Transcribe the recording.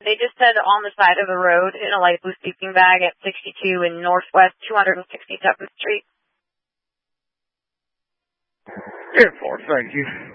They just said on the side of the road in a light blue sleeping bag at 62 in Northwest 267th Street. 10-4, thank you.